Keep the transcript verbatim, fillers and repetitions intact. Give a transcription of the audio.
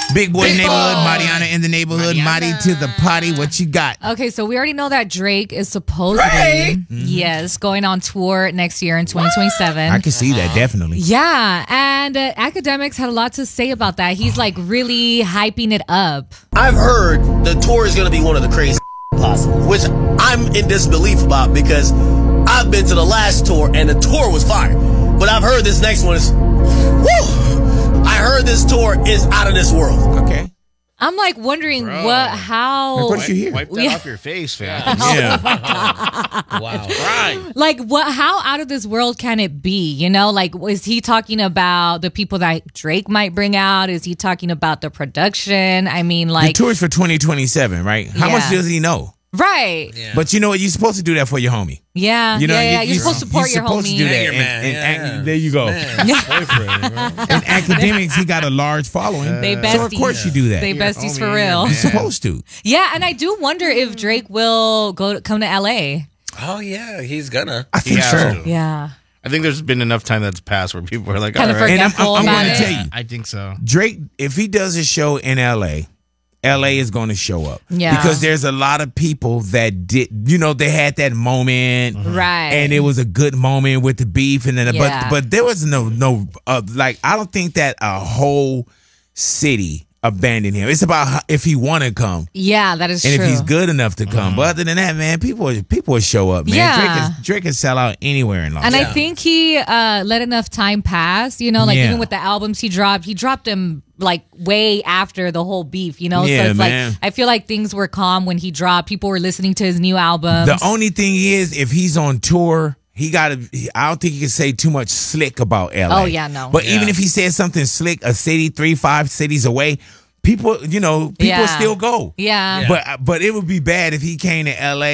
Big Boy Big neighborhood, Boy. Mariana in the neighborhood, Marty to the potty. What you got? Okay, so we already know that Drake is supposedly, Drake? yes, going on tour next year in twenty twenty-seven. I can see that, definitely. Yeah, and uh, academics had a lot to say about that. He's like really hyping it up. I've heard the tour is going to be one of the craziest possible, which I'm in disbelief about because I've been to the last tour and the tour was fire. But I've heard this next one is, woo! I heard this tour is out of this world. Okay. I'm like wondering Bro. what, how, What you hear? Wipe that Yeah. off your face, fam. Yeah. Wow. Right. like what, how out of this world can it be? You know, like is he talking about the people that Drake might bring out? Is he talking about the production? I mean, The like, tour is for twenty twenty-seven, right? How Yeah. much does he know? right? Yeah. But you know what? You're supposed to do that for your homie. Yeah, You know, yeah, you- yeah. You're you- supposed to support you're your supposed to homie. do Yeah, that. your And- man. and- Yeah, and- yeah. there you go. Man, boyfriend, right? In academics, he got a large following. They So of besties. course you do that. They Your besties for homie, real. your You're supposed to. Yeah, and I do wonder if Drake will go to, come to L A. Oh, yeah, he's gonna. I think has so. to. Yeah. I think there's been enough time that's passed where people are like, Kind all of right. And I'm, forgetful I'm, I'm about going it. to tell you, I think so. Drake, if he does a show in L A, L A is going to show up. Yeah. Because there's a lot of people that did, you know, they had that moment. Right. And it was a good moment with the beef. And then, Yeah. but, but there was no, no, uh, like, I don't think that a whole city abandoned him. It's about how, if he want to come. Yeah, that is And true. if he's good enough to come, but other than that, man, people people will show up, man. Yeah. Drake, is, Drake can sell out anywhere in Los And Angeles. I think he uh, let enough time pass, you know, like Yeah. even with the albums he dropped, he dropped them like way after the whole beef, you know? Yeah, so it's man. like, I feel like things were calm when he dropped. People were listening to his new albums. The only thing is, if he's on tour, he got to. I don't think he can say too much slick about L A. Oh, yeah, no. But even Yeah. if he says something slick, a city three, five cities away, people, you know, people Yeah. still go. yeah. But but it would be bad if he came to L A